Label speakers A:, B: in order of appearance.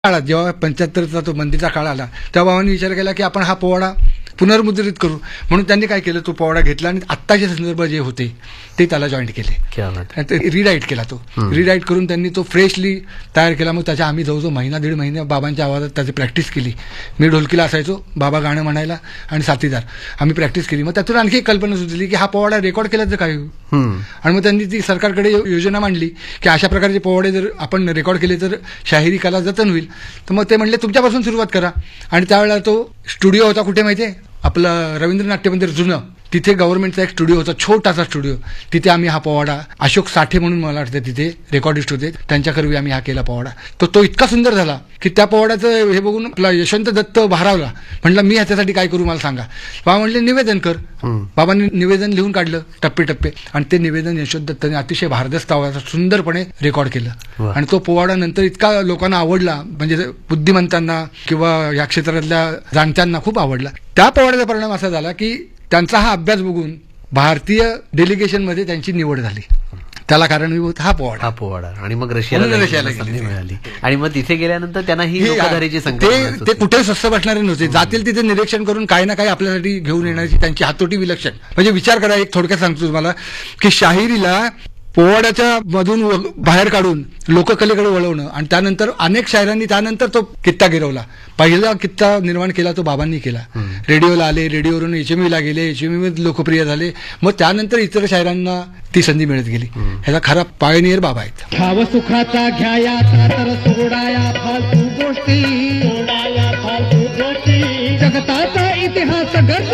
A: काळात जेव्हा 75चा तो बंदीचा काळ आला तेव्हा बाबांनी विचार केला की आपण हा पोवाडा पुनर्मुद्रित करू. म्हणून त्यांनी काय केलं, तो पोवाडा घेतला आणि आत्ताचे संदर्भ जे होते ते त्याला जॉईंट केले, रिराईट केला. तो रिराईट करून त्यांनी तो फ्रेशली तयार केला. मग त्याच्या आम्ही जवळजवळ महिना दीड महिने बाबांच्या आवाजात त्याची प्रॅक्टिस केली. मी ढोलकीला असायचो, बाबा गाणं म्हणायला आणि साथीदार आम्ही प्रॅक्टिस केली. मग त्यातून आणखी एक कल्पना सुचली की हा पोवाडा रेकॉर्ड केला तर काय होईल. आणि मग त्यांनी ती सरकारकडे योजना मांडली की अशा प्रकारचे पोवाडे जर आपण रेकॉर्ड केले तर शाहिरी कला जतन होईल. तर मग ते म्हणले तुमच्यापासून सुरुवात करा. आणि त्यावेळेला तो स्टुडिओ होता कुठे माहितीये, आपलं रवींद्र नाट्य मंदिर जुनं, तिथे गव्हर्नमेंटचा एक स्टुडिओ होता, छोटासा स्टुडिओ. तिथे आम्ही हा पोवाडा, अशोक साठे म्हणून मला वाटतं तिथे रेकॉर्डिस्ट होते, त्यांच्याकरवी आम्ही हा केला पोवाडा. तो इतका सुंदर झाला की त्या पोवाड्याचं हे बघून आपला यशवंत दत्त भारावला. म्हटलं मी ह्याच्यासाठी काय करू मला सांगा. बाबा म्हणले निवेदन कर. बाबांनी निवेदन लिहून काढलं टप्पे टप्पे, आणि ते निवेदन यशवंत दत्तने अतिशय भारदस्त आवाजात सुंदरपणे रेकॉर्ड केलं. आणि तो पोवाडा नंतर इतका लोकांना आवडला, म्हणजे बुद्धिमंतांना किंवा या क्षेत्रातल्या जाणत्यांना खूप आवडला. त्या पोवाड्याचा परिणाम असा झाला की त्यांचा हा अभ्यास बघून भारतीय डेलिगेशनमध्ये त्यांची निवड झाली. त्याला कारणीभूत हा पोवाडा.
B: आणि मग रशियाला संधी मिळाली. आणि मग तिथे गेल्यानंतर त्यांना ही लोकधारेची संकल्पना,
A: ते कुठे स्वस्थ बसणारे नव्हते. जातील तिथे निरीक्षण करून काही ना काही आपल्यासाठी घेऊन येण्याची त्यांची हातोटी विलक्षण. म्हणजे विचार करा, एक थोडक्यात सांगतो तुम्हाला की शाहिरीला पोवाड्याच्या मधून बाहेर काढून लोककलेकडे वळवणं, आणि त्यानंतर अनेक शायरांनी त्यानंतर तो कित्ता गिरवला. पहिला कित्ता निर्माण केला तो बाबांनी केला. रेडिओला आले, रेडिओवरून HMV ला गेले, HMV मध्ये लोकप्रिय झाले. मग त्यानंतर इतर शायरांना ती संधी मिळत गेली. ह्याचा खरा पायोनियर बाबा आहेत.
C: खाव सुखाचा घ्याया तर सोडाया फालतू गोष्टी, जगताचा इतिहास